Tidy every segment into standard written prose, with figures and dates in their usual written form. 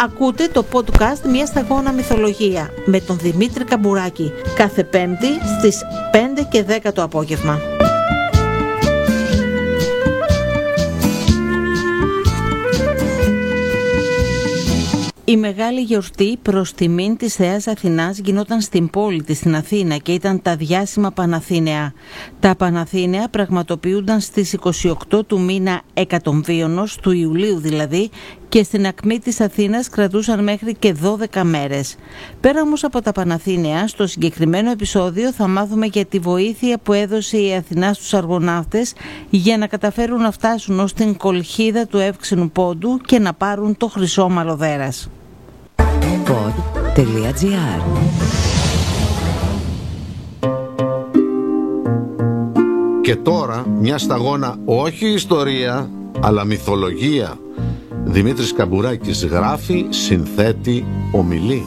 Ακούτε το podcast «Μια σταγόνα μυθολογία» με τον Δημήτρη Καμπουράκη κάθε Πέμπτη στις 5 και 10 το απόγευμα. Η μεγάλη γιορτή προς τιμήν της Θεάς Αθηνάς γινόταν στην πόλη της, στην Αθήνα, και ήταν τα διάσημα Παναθήναια. Τα Παναθήναια πραγματοποιούνταν στις 28 του μήνα Εκατομβίωνος, του Ιουλίου δηλαδή, και στην ακμή της Αθήνας κρατούσαν μέχρι και 12 μέρες. Πέρα όμως από τα Παναθήναια, στο συγκεκριμένο επεισόδιο θα μάθουμε για τη βοήθεια που έδωσε η Αθηνά στους αργοναύτες για να καταφέρουν να φτάσουν ως την κολχίδα του Εύξηνου Πόντου και να πάρουν το χρυσό μαλλοδέρας. Pod.gr. Και τώρα μια σταγόνα, όχι ιστορία, αλλά μυθολογία. Δημήτρης Καμπουράκης γράφει, συνθέτει, ομιλεί.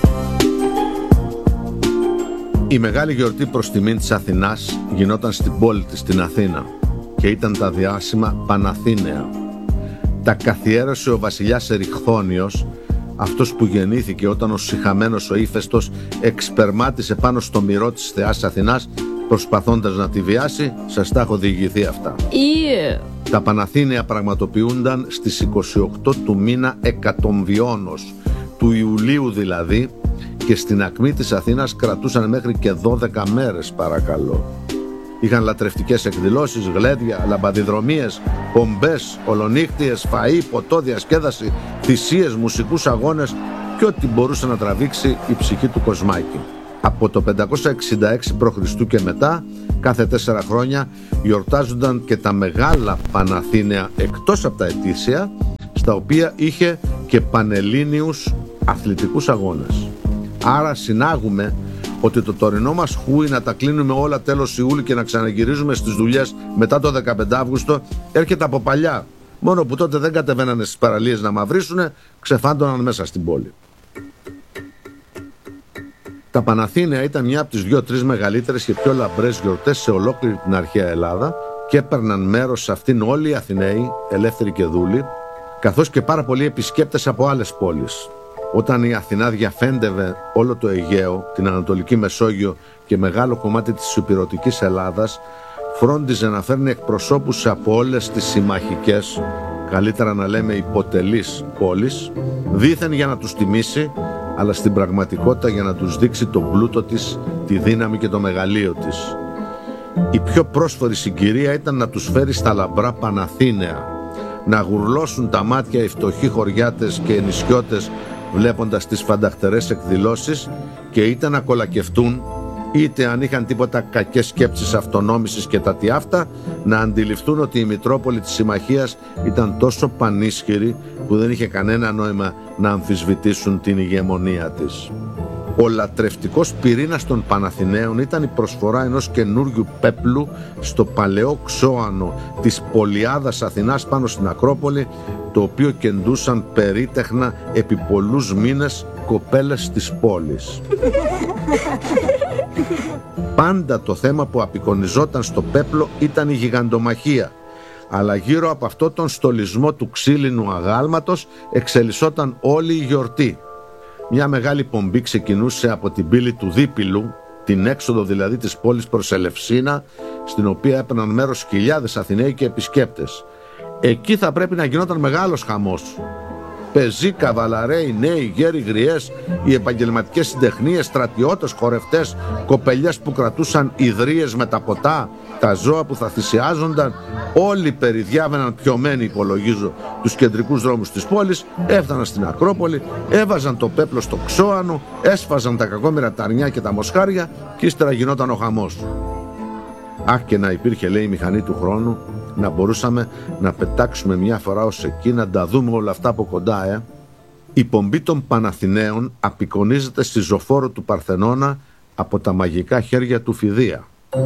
Η μεγάλη γιορτή προς τιμήν της Αθηνάς γινόταν στην πόλη της, στην Αθήνα, και ήταν τα διάσημα Παναθήναια. Τα καθιέρωσε ο βασιλιάς Ερυχθόνιος, αυτός που γεννήθηκε όταν ο σιχαμένος ο Ήφαιστος εξπερμάτισε πάνω στο μυρό της Θεάς Αθηνάς προσπαθώντας να τη βιάσει. Σας τα έχω διηγηθεί αυτά. Τα Παναθήναια πραγματοποιούνταν στις 28 του μήνα Εκατομβιώνος, του Ιουλίου δηλαδή, και στην ακμή της Αθήνας κρατούσαν μέχρι και 12 μέρες, παρακαλώ. Είχαν λατρευτικές εκδηλώσεις, γλέντια, λαμπαδιδρομίες, πομπές, ολονύχτιες, φαΐ, ποτό, διασκέδαση, θυσίες, μουσικούς αγώνες και ό,τι μπορούσε να τραβήξει η ψυχή του κοσμάκι. Από το 566 π.Χ. και μετά, κάθε 4 χρόνια, γιορτάζονταν και τα μεγάλα Παναθήναια εκτός από τα ετήσια, στα οποία είχε και πανελλήνιους αθλητικούς αγώνες. Άρα συνάγουμε ότι το τωρινό μας χούι να τα κλείνουμε όλα τέλος Ιούλη και να ξαναγυρίζουμε στις δουλειές μετά το 15 Αύγουστο έρχεται από παλιά. Μόνο που τότε δεν κατεβαίνανε στις παραλίες να μαυρίσουνε, ξεφάντωναν μέσα στην πόλη. Τα Παναθήναια ήταν μια από τις 2-3 μεγαλύτερες και πιο λαμπρές γιορτές σε ολόκληρη την αρχαία Ελλάδα και έπαιρναν μέρος σε αυτήν όλοι οι Αθηναίοι, ελεύθεροι και δούλοι, καθώς και πάρα πολλοί επισκέπτες από άλλες πόλεις. Όταν η Αθηνά διαφέντευε όλο το Αιγαίο, την Ανατολική Μεσόγειο και μεγάλο κομμάτι της Ηπειρωτικής Ελλάδας, φρόντιζε να φέρνει εκπροσώπους από όλες τις συμμαχικές, καλύτερα να λέμε υποτελείς πόλεις, δήθεν για να τους τιμήσει, αλλά στην πραγματικότητα για να τους δείξει τον πλούτο της, τη δύναμη και το μεγαλείο της. Η πιο πρόσφορη συγκυρία ήταν να τους φέρει στα λαμπρά Παναθήναια, να γουρλώσουν τα μάτια οι φτωχοί χωριάτες και νησιώτες βλέποντας τις φανταχτερές εκδηλώσεις, και είτε να κολακευτούν, είτε αν είχαν τίποτα κακές σκέψεις αυτονόμησης και τα τι αυτά, να αντιληφθούν ότι η Μητρόπολη της Συμμαχίας ήταν τόσο πανίσχυρη που δεν είχε κανένα νόημα να αμφισβητήσουν την ηγεμονία της. Ο λατρευτικός πυρήνας των Παναθηναίων ήταν η προσφορά ενός καινούριου πέπλου στο παλαιό ξώανο της Πολιάδας Αθηνάς πάνω στην Ακρόπολη, το οποίο κεντούσαν περίτεχνα επί πολλούς μήνες κοπέλες της πόλης. Πάντα το θέμα που απεικονιζόταν στο πέπλο ήταν η γιγαντομαχία, αλλά γύρω από αυτό τον στολισμό του ξύλινου αγάλματος εξελισσόταν όλη η γιορτή. Μια μεγάλη πομπή ξεκινούσε από την πύλη του Δίπυλου, την έξοδο δηλαδή της πόλης προς Ελευσίνα, στην οποία έπαιρναν μέρος χιλιάδες Αθηναίοι και επισκέπτες. Εκεί θα πρέπει να γινόταν μεγάλος χαμός. Πεζοί, καβαλαρέοι, νέοι, γέροι, γριές, οι επαγγελματικές συντεχνίες, στρατιώτες, χορευτές, κοπελιές που κρατούσαν ιδρύες με τα ποτά, τα ζώα που θα θυσιάζονταν, όλοι περιδιάβαιναν πιωμένοι, υπολογίζω, τους κεντρικούς δρόμους της πόλης, έφταναν στην Ακρόπολη, έβαζαν το πέπλο στο ξώανο, έσφαζαν τα κακόμοιρα τα αρνιά και τα μοσχάρια και ύστερα γινόταν ο χαμός. Αχ, και να υπήρχε, λέει, η μηχανή του χρόνου, να μπορούσαμε να πετάξουμε μια φορά ως εκεί, να τα δούμε όλα αυτά από κοντά, Η πομπή των Παναθηναίων απεικονίζεται στη ζωφόρο του Παρθενώνα από τα μαγικά χέρια του Φιδία.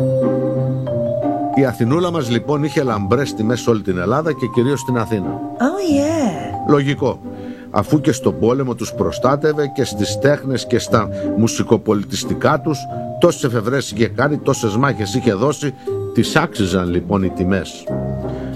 Η Αθηνούλα μας λοιπόν είχε λαμπρές τιμές σε όλη την Ελλάδα και κυρίως στην Αθήνα. Λογικό, αφού και στον πόλεμο τους προστάτευε και στις τέχνες και στα μουσικοπολιτιστικά τους τόσες εφευρές είχε κάνει, τόσες μάχες είχε δώσει, τις άξιζαν λοιπόν οι τιμές.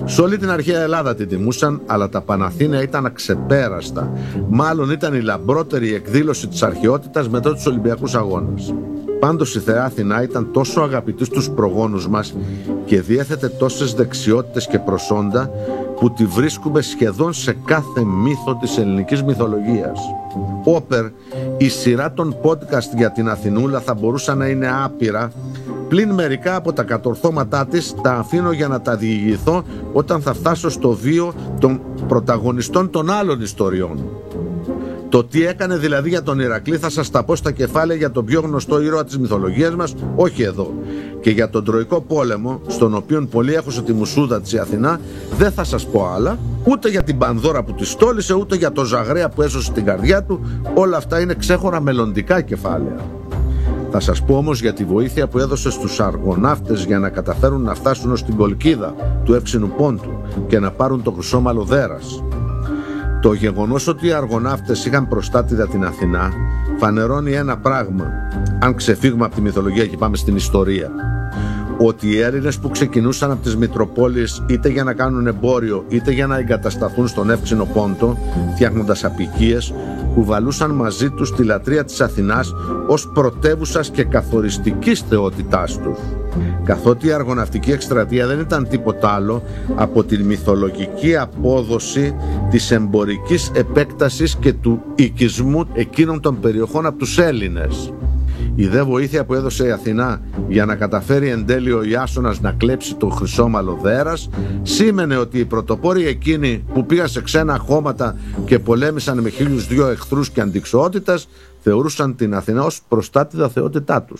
Σε όλη την αρχαία Ελλάδα την τιμούσαν, αλλά τα Παναθήναια ήταν αξεπέραστα. Μάλλον ήταν η λαμπρότερη εκδήλωση της αρχαιότητας μετά τους Ολυμπιακούς Αγώνες. Πάντως η Θεά Αθηνά ήταν τόσο αγαπητή στους προγόνους μας και διέθετε τόσες δεξιότητες και προσόντα που τη βρίσκουμε σχεδόν σε κάθε μύθο της ελληνικής μυθολογίας. Όπερ, η σειρά των podcast για την Αθηνούλα θα μπορούσαν να είναι άπειρα, πλην μερικά από τα κατορθώματά της τα αφήνω για να τα διηγηθώ όταν θα φτάσω στο βίο των πρωταγωνιστών των άλλων ιστοριών. Το τι έκανε δηλαδή για τον Ηρακλή θα σας τα πω στα κεφάλαια για τον πιο γνωστό ήρωα της μυθολογίας μας, όχι εδώ. Και για τον Τροϊκό πόλεμο, στον οποίο πολλοί έχωσε τη μουσούδα της η Αθηνά, δεν θα σας πω άλλα, ούτε για την Πανδώρα που τη στόλισε, ούτε για τον Ζαγρέα που έσωσε την καρδιά του, όλα αυτά είναι ξέχωρα μελλοντικά κεφάλαια. Θα σας πω όμως για τη βοήθεια που έδωσε στους αργοναύτες για να καταφέρουν να φτάσουν ως την Κολκίδα του Εύξηνου Πόντου και να πάρουν το χρυσόμαλο Δέρας. Το γεγονός ότι οι αργοναύτες είχαν προστάτηδα την Αθηνά φανερώνει ένα πράγμα, αν ξεφύγουμε από τη μυθολογία και πάμε στην ιστορία. Ότι οι Έλληνες που ξεκινούσαν από τις Μητροπόλεις είτε για να κάνουν εμπόριο είτε για να εγκατασταθούν στον Εύξηνο Πόντο, φτιάχνοντας αποικίες, κουβαλούσαν μαζί τους τη λατρεία της Αθηνάς ως πρωτεύουσας και καθοριστικής θεότητάς τους. Καθότι η αργοναυτική εκστρατεία δεν ήταν τίποτα άλλο από τη μυθολογική απόδοση της εμπορικής επέκτασης και του οικισμού εκείνων των περιοχών από τους Έλληνες. Η δε βοήθεια που έδωσε η Αθηνά για να καταφέρει εν τέλει ο Ιάσονας να κλέψει το χρυσόμαλο Δέρας σήμαινε ότι οι πρωτοπόροι εκείνοι που πήγαν σε ξένα χώματα και πολέμησαν με 1002 εχθρούς και αντιξοότητας θεωρούσαν την Αθηνά ως προστάτηδα θεότητά τους.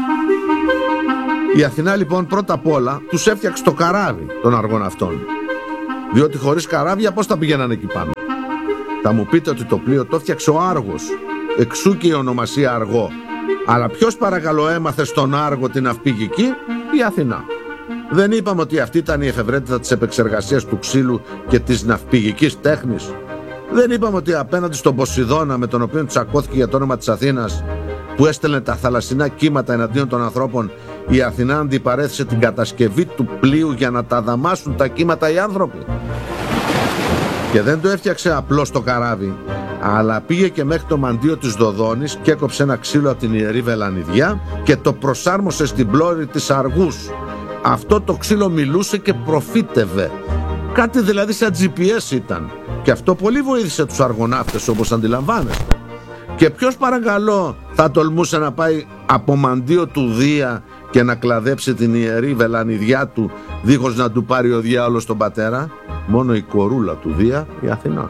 Η Αθηνά λοιπόν πρώτα απ' όλα τους έφτιαξε το καράβι των αργοναυτών, διότι χωρίς καράβια πώς θα πηγαίνανε εκεί πάνω? Θα μου πείτε ότι το πλοίο το έφτιαξε ο Άργος, εξού και η ονομασία Αργό. Αλλά ποιος παρακαλώ έμαθε στον Άργο την ναυπηγική? Η Αθηνά. Δεν είπαμε ότι αυτή ήταν η εφευρέτητα της επεξεργασίας του ξύλου και της ναυπηγικής τέχνης? Δεν είπαμε ότι απέναντι στον Ποσειδώνα, με τον οποίο τσακώθηκε για το όνομα της Αθήνας, που έστελνε τα θαλασσινά κύματα εναντίον των ανθρώπων, η Αθηνά αντιπαρέθεσε την κατασκευή του πλοίου για να τα δαμάσουν τα κύματα οι άνθρωποι? Και δεν το έφτιαξε απλώς το καράβι, αλλά πήγε και μέχρι το μαντίο της Δοδόνης και έκοψε ένα ξύλο από την Ιερή Βελανιδιά και το προσάρμοσε στην πλώρη της Αργούς. Αυτό το ξύλο μιλούσε και προφήτευε. Κάτι δηλαδή σαν GPS ήταν. Και αυτό πολύ βοήθησε τους αργοναύτες, όπως αντιλαμβάνεστε. Και ποιος παρακαλώ θα τολμούσε να πάει από μαντίο του Δία και να κλαδέψει την Ιερή Βελανιδιά του δίχως να του πάρει ο διάολος τον πατέρα? Μόνο η κορούλα του Δία, η Αθηνά.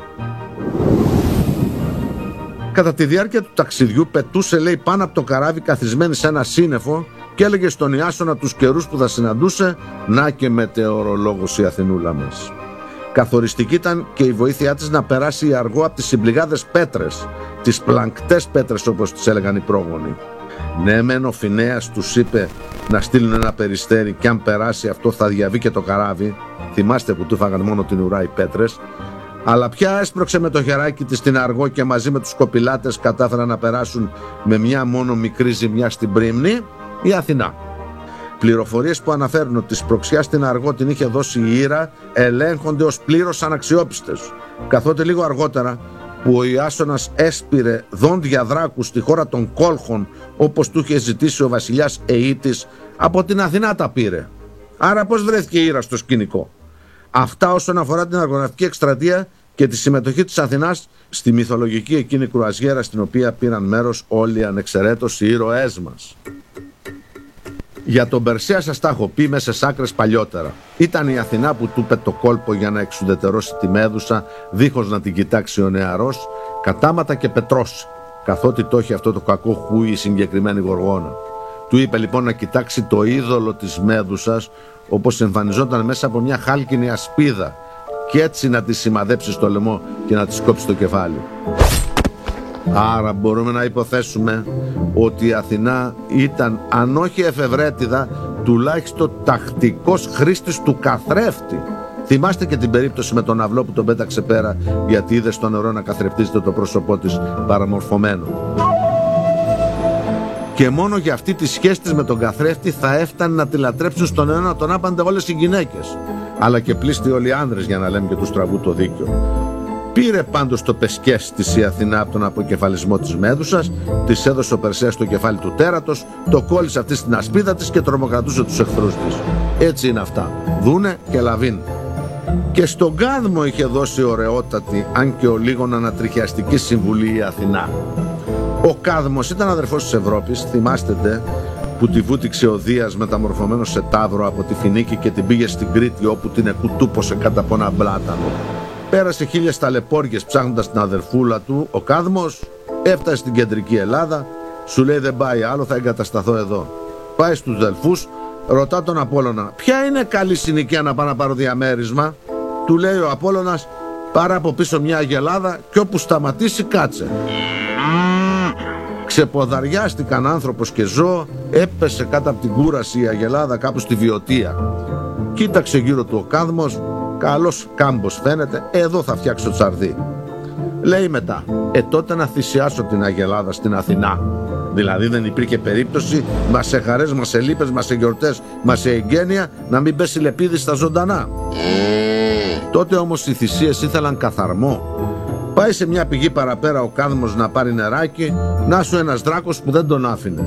Κατά τη διάρκεια του ταξιδιού πετούσε, λέει, πάνω από το καράβι καθισμένη σε ένα σύννεφο και έλεγε στον Ιάσονα τους καιρούς που θα συναντούσε. Να και μετεωρολόγος η Αθηνούλα μας. Καθοριστική ήταν και η βοήθειά της να περάσει η Αργό από τις συμπληγάδες πέτρες, τις πλανκτές πέτρες όπως τις έλεγαν οι πρόγονοι. Ναι, μεν ο Φινέας τους είπε να στείλουν ένα περιστέρι και αν περάσει αυτό θα διαβεί και το καράβι. Θυμάστε που του φάγαν μόνο την ουρά οι πέτρες. Αλλά πια έσπρωξε με το χεράκι της την Αργό και μαζί με τους κοπηλάτες κατάφεραν να περάσουν με μια μόνο μικρή ζημιά στην πρίμνη η Αθηνά. Πληροφορίες που αναφέρουν ότι σπρωξιά στην Αργό την είχε δώσει η Ήρα ελέγχονται ως πλήρως αναξιόπιστες. Καθότι λίγο αργότερα που ο Ιάσονας έσπηρε δόντια δράκου στη χώρα των Κόλχων όπως του είχε ζητήσει ο βασιλιάς Αίτης, από την Αθηνά τα πήρε. Άρα πώς βρέθηκε η Ήρα στο σκηνικό? Αυτά όσον αφορά την αργοναυτική εκστρατεία και τη συμμετοχή της Αθηνάς στη μυθολογική εκείνη κρουαζιέρα στην οποία πήραν μέρος όλοι ανεξαιρέτως οι ήρωές μας. Για τον Περσέα σας τα έχω πει μέσα σε άκρες παλιότερα. Ήταν η Αθηνά που του είπε το κόλπο για να εξουδετερώσει τη Μέδουσα δίχως να την κοιτάξει ο νεαρός, κατάματα και πετρώσει, καθότι το έχει αυτό το κακό χούι η συγκεκριμένη γοργόνα. Του είπε λοιπόν να κοιτάξει το είδωλο της Μέδουσας όπως εμφανιζόταν μέσα από μια χάλκινη ασπίδα και έτσι να τη σημαδέψει στο λαιμό και να τη κόψει το κεφάλι. Άρα μπορούμε να υποθέσουμε ότι η Αθηνά ήταν, αν όχι εφευρέτιδα, τουλάχιστον τακτικός χρήστης του καθρέφτη. Θυμάστε και την περίπτωση με τον αυλό που τον πέταξε πέρα γιατί είδε στο νερό να καθρεφτίζεται το πρόσωπό της παραμορφωμένο. Και μόνο για αυτή τη σχέση της με τον καθρέφτη θα έφτανε να τη λατρέψουν στον ένα τον άπαντε όλες οι γυναίκες. Αλλά και πλήστη όλοι οι άνδρες, για να λέμε και του στραβού το δίκιο. Πήρε πάντως το πεσκές της η Αθηνά από τον αποκεφαλισμό της Μέδουσας, της έδωσε ο Περσέας στο κεφάλι του τέρατος, το κόλλησε αυτή στην ασπίδα της και τρομοκρατούσε τους εχθρούς της. Έτσι είναι αυτά. Δούνε και λαβίν. Και στον Κάδμο είχε δώσει ωραιότατη, αν και ο λίγον ανατριχιαστική συμβουλή η Αθηνά. Ο Κάδμος ήταν αδερφός της Ευρώπης, θυμάστε που τη βούτυξε ο Δίας μεταμορφωμένος σε ταύρο από τη Φινίκη και την πήγε στην Κρήτη, όπου την εκουτούπωσε κάτω από ένα μπλάτανο. Πέρασε 1000 ταλαιπώριες ψάχνοντας την αδερφούλα του. Ο Κάδμος έφτασε στην κεντρική Ελλάδα, σου λέει δεν πάει άλλο, θα εγκατασταθώ εδώ. Πάει στους Δελφούς, ρωτά τον Απόλλωνα, ποια είναι καλή συνοικία να πάω να πάρω διαμέρισμα? Του λέει ο Απόλλωνας, πάρε από πίσω μια αγελάδα και όπου σταματήσει κάτσε. Ξεποδαριάστηκαν άνθρωπος και ζώο, έπεσε κάτω από την κούραση η αγελάδα κάπου στη Βιωτία. Κοίταξε γύρω του ο Κάδμος, καλός κάμπος φαίνεται, εδώ θα φτιάξω τσαρδί. Λέει μετά, τότε να θυσιάσω την αγελάδα στην Αθηνά. Δηλαδή δεν υπήρχε περίπτωση, μα σε χαρές, μα σε λύπες, μα σε γιορτές, μα σε εγγένεια, να μην πέσει λεπίδι στα ζωντανά. Τότε όμως οι θυσίες ήθελαν καθαρμό. Πάει σε μια πηγή παραπέρα ο Κάδμος να πάρει νεράκι, να σου ένας δράκος που δεν τον άφηνε.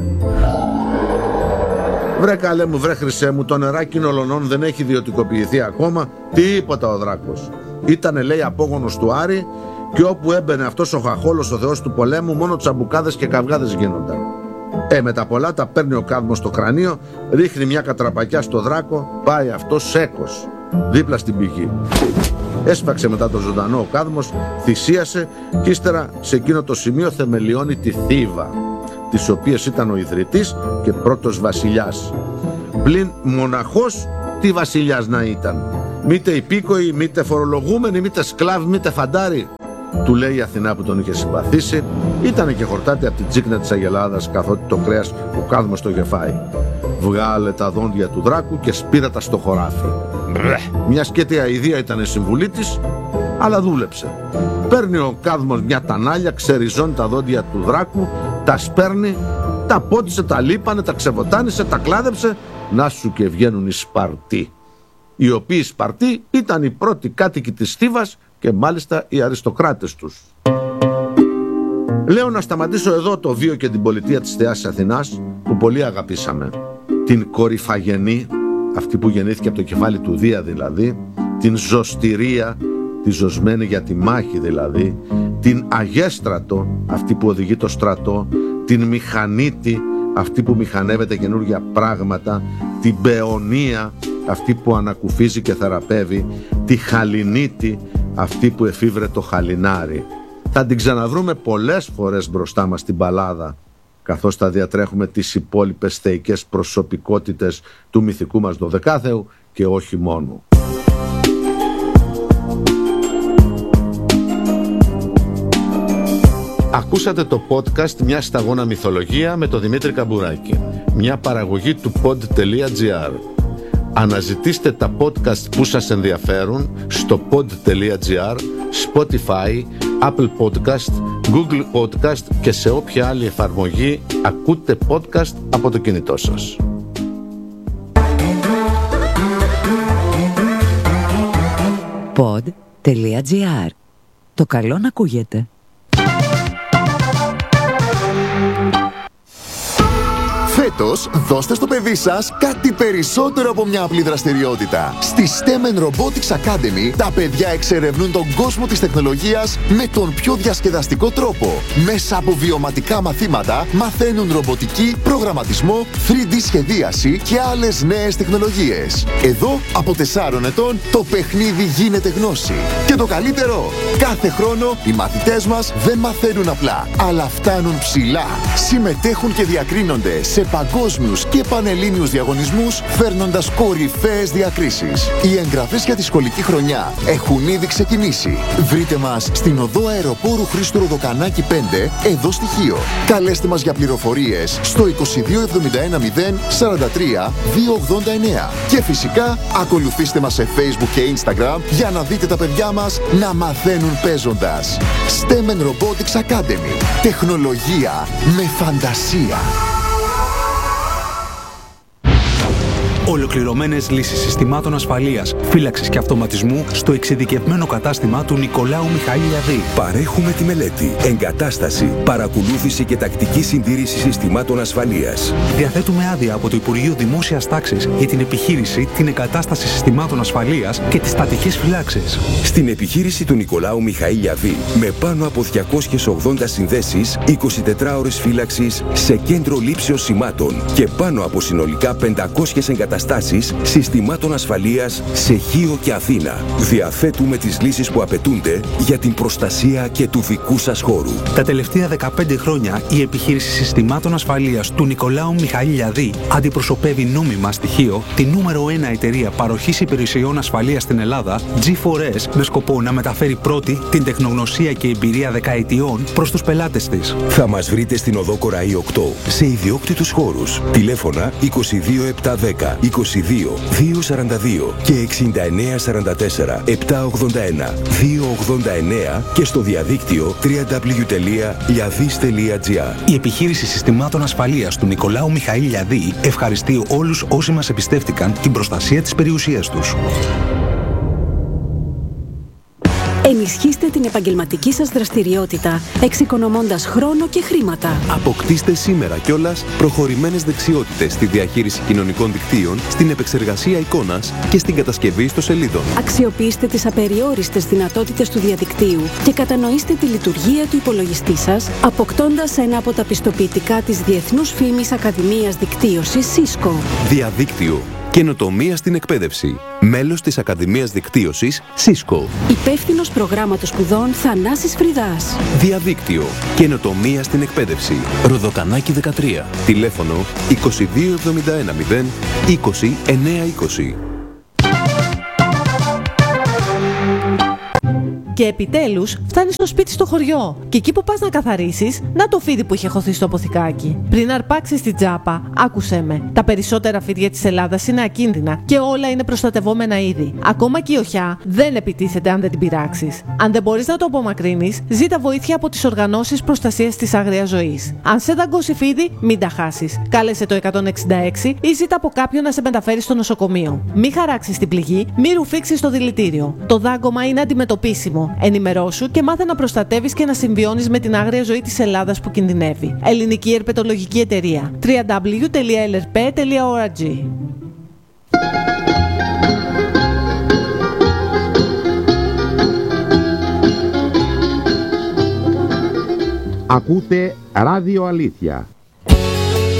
Βρε καλέ μου, βρε χρυσέ μου, το νεράκι νολονών δεν έχει ιδιωτικοποιηθεί ακόμα, τίποτα ο δράκος. Ήτανε λέει απόγονος του Άρη και όπου έμπαινε αυτός ο χαχόλος ο θεός του πολέμου, μόνο τσαμπουκάδες και καυγάδες γίνονταν. Με τα πολλά τα παίρνει ο Κάδμος στο κρανίο, ρίχνει μια κατραπακιά στο δράκο, πάει αυτός σέκος, δίπλα στην πηγή. Έσφαξε μετά το ζωντανό ο Κάδμος, θυσίασε και ύστερα σε εκείνο το σημείο θεμελιώνει τη Θήβα, της οποίας ήταν ο ιδρυτής και πρώτος βασιλιάς. Πλην μοναχός τι βασιλιάς να ήταν, μήτε υπήκοοι, μήτε φορολογούμενοι, μήτε σκλάβοι, μήτε φαντάροι. Του λέει η Αθηνά που τον είχε συμπαθήσει, ήτανε και χορτάτη από την τσίκνα της αγελάδας, καθότι το κρέας ο Κάδμος το είχε φάει. Βγάλε τα δόντια του δράκου και σπήρα τα στο χωράφι. Μια σκέτη αηδία ήταν η συμβουλή της, αλλά δούλεψε. Παίρνει ο Κάδμος μια τανάλια, ξεριζώνει τα δόντια του δράκου, τα σπέρνει, τα πότισε, τα λίπανε, τα ξεβοτάνισε, τα κλάδεψε, να σου και βγαίνουν οι Σπαρτοί. Οι οποίοι Σπαρτοί ήταν οι πρώτοι κάτοικοι της Θήβας και μάλιστα οι αριστοκράτες τους. Λέω να σταματήσω εδώ το βίο και την πολιτεία της Θεάς Αθηνάς που πολύ αγαπήσαμε. Την κορυφαγενή, αυτή που γεννήθηκε από το κεφάλι του Δία δηλαδή, την Ζωστηρία, τη ζωσμένη για τη μάχη δηλαδή, την Αγέστρατο, αυτή που οδηγεί το στρατό, την Μηχανίτη, αυτή που μηχανεύεται καινούργια πράγματα, την Παιωνία, αυτή που ανακουφίζει και θεραπεύει, τη Χαλινίτη, αυτή που εφήβρε το χαλινάρι. Θα την ξαναβρούμε πολλές φορές μπροστά μας στην μπαλάδα, καθώς θα διατρέχουμε τις υπόλοιπες θεϊκές προσωπικότητες του μυθικού μας Δωδεκάθεου και όχι μόνο. Ακούσατε το podcast «Μια σταγόνα μυθολογία» με τον Δημήτρη Καμπουράκη, μια παραγωγή του pod.gr. Αναζητήστε τα podcast που σας ενδιαφέρουν στο pod.gr, Spotify, Apple Podcast, Google Podcast και σε όποια άλλη εφαρμογή ακούτε podcast από το κινητό σας. Pod.gr. Το καλό να ακούγεται. Φέτος, δώστε στο παιδί σας κάτι περισσότερο από μια απλή δραστηριότητα. Στη STEM Robotics Academy, τα παιδιά εξερευνούν τον κόσμο της τεχνολογίας με τον πιο διασκεδαστικό τρόπο. Μέσα από βιωματικά μαθήματα, μαθαίνουν ρομποτική, προγραμματισμό, 3D σχεδίαση και άλλες νέες τεχνολογίες. Εδώ, από 4 ετών, το παιχνίδι γίνεται γνώση. Και το καλύτερο, κάθε χρόνο οι μαθητές μας δεν μαθαίνουν απλά, αλλά φτάνουν ψηλά. Συμμετέχουν και διακρίνονται σε παγκόσμιους και πανελλήνιους διαγωνισμούς, φέρνοντας κορυφαίες διακρίσεις. Οι εγγραφές για τη σχολική χρονιά έχουν ήδη ξεκινήσει. Βρείτε μας στην οδό Αεροπόρου Χρήστου Ροδοκανάκη 5, εδώ στη Χίο. Καλέστε μας για πληροφορίες στο 2271 043 289. Και φυσικά ακολουθήστε μας σε Facebook και Instagram για να δείτε τα παιδιά μας να μαθαίνουν παίζοντας. STEM Robotics Academy. Τεχνολογία με φαντασία. Ολοκληρωμένες λύσεις συστημάτων ασφαλείας, φύλαξης και αυτοματισμού στο εξειδικευμένο κατάστημα του Νικολάου Μιχαήλ. Παρέχουμε τη μελέτη, εγκατάσταση, παρακολούθηση και τακτική συντήρηση συστημάτων ασφαλείας. Διαθέτουμε άδεια από το Υπουργείο Δημόσιας Τάξης για την επιχείρηση, την εγκατάσταση συστημάτων ασφαλείας και τις στατικές φυλάξεις. Στην επιχείρηση του Νικολάου Μιχαήλ, με πάνω από 280 συνδέσεις, 24 ώρες φύλαξης σε κέντρο λήψεως σημάτων και πάνω από συνολικά 500 εγκαταστάσεις συστημάτων ασφαλείας σε Χίο και Αθήνα. Διαθέτουμε τις λύσεις που απαιτούνται για την προστασία και του δικού σας χώρου. Τα τελευταία 15 χρόνια η επιχείρηση συστημάτων ασφαλείας του Νικολάου Μιχαήλ αντιπροσωπεύει νόμιμα στοιχείο τη νούμερο 1 εταιρεία παροχής υπηρεσιών ασφαλείας στην Ελλάδα, G4S, με σκοπό να μεταφέρει πρώτη την τεχνογνωσία και εμπειρία δεκαετιών προς τους πελάτες της. Θα μας βρείτε στην οδό Κοραή 8 σε ιδιόκτητους χώρους. Τηλέφωνα 22710 22 242 και 6944 781 289 και στο διαδίκτυο www.liadis.gr. Η επιχείρηση συστημάτων ασφαλείας του Νικολάου Μιχαήλ ευχαριστεί όλους όσοι μας εμπιστεύτηκαν την προστασία της περιουσίας τους. Ενισχύστε την επαγγελματική σας δραστηριότητα, εξοικονομώντας χρόνο και χρήματα. Αποκτήστε σήμερα κιόλας προχωρημένες δεξιότητες στη διαχείριση κοινωνικών δικτύων, στην επεξεργασία εικόνας και στην κατασκευή ιστοσελίδων. Αξιοποιήστε τις απεριόριστες δυνατότητες του διαδικτύου και κατανοήστε τη λειτουργία του υπολογιστή σας, αποκτώντας ένα από τα πιστοποιητικά της Διεθνούς Φήμης Ακαδημίας Δικτύωσης Cisco. Διαδίκτυο. Καινοτομία στην εκπαίδευση. Μέλος της Ακαδημίας Δικτύωσης Cisco. Υπεύθυνος προγράμματος σπουδών Θανάσης Φρυδάς. Διαδίκτυο. Καινοτομία στην εκπαίδευση. Ροδοκανάκι 13. Τηλέφωνο 2271 0 20 920. Και επιτέλους φτάνεις στο σπίτι στο χωριό. Και εκεί που πας να καθαρίσεις, να το φίδι που είχε χωθεί στο αποθηκάκι. Πριν αρπάξεις την τσάπα, άκουσέ με. Τα περισσότερα φίδια της Ελλάδας είναι ακίνδυνα και όλα είναι προστατευόμενα είδη. Ακόμα και η οχιά δεν επιτίθεται αν δεν την πειράξεις. Αν δεν μπορείς να το απομακρύνεις, ζήτα βοήθεια από τις οργανώσεις προστασίας της άγριας ζωής. Αν σε δαγκώσει φίδι, μην τα χάσεις. Κάλεσε το 166 ή ζήτα από κάποιον να σε μεταφέρει στο νοσοκομείο. Μην χαράξεις την πληγή, μην ρουφήξεις το δηλητήριο. Το δάγκωμα είναι αντιμετωπίσιμο. Ενημερώσου και μάθε να προστατεύεις και να συμβιώνεις με την άγρια ζωή της Ελλάδας που κινδυνεύει. Ελληνική Ερπετολογική Εταιρεία. www.lrp.org. Ακούτε Ράδιο Αλήθεια.